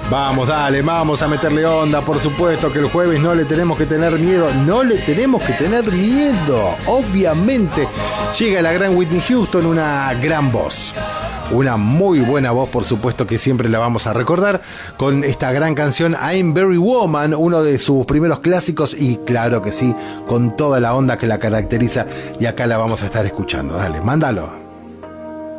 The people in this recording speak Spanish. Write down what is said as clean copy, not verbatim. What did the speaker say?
Vamos, dale, vamos a meterle onda. Por supuesto que el jueves no le tenemos que tener miedo. No le tenemos que tener miedo. Obviamente llega la gran Whitney Houston, una gran voz. Una muy buena voz, por supuesto que siempre la vamos a recordar con esta gran canción I'm Very Woman, uno de sus primeros clásicos y claro que sí, con toda la onda que la caracteriza y acá la vamos a estar escuchando. Dale, mándalo.